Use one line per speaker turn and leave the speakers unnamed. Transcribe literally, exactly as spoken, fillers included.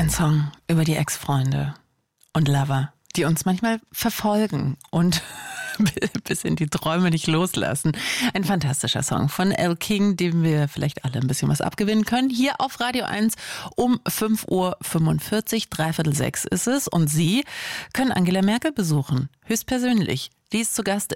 Ein Song über die Ex-Freunde und Lover, die uns manchmal verfolgen und bis in die Träume nicht loslassen. Ein fantastischer Song von Elle King, dem wir vielleicht alle ein bisschen was abgewinnen können. Hier auf Radio eins um fünf Uhr fünfundvierzig, dreiviertel sechs ist es. Und Sie können Angela Merkel besuchen, höchstpersönlich. Die ist zu Gast